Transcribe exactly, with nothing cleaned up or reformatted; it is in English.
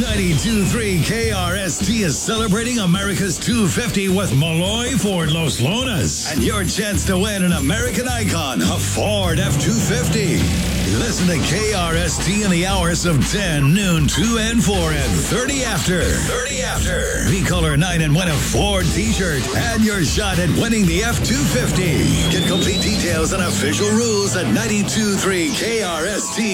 ninety-two point three K R S T is celebrating America's two fifty with Malloy Ford Los Lonas. And your chance to win an American icon, a Ford F two fifty. Listen to K R S T in the hours of ten, noon, two, and four, and thirty after. thirty after. Be caller nine and win a Ford t-shirt and your shot at winning the F two fifty. Get complete details and official rules at ninety-two point three K R S T.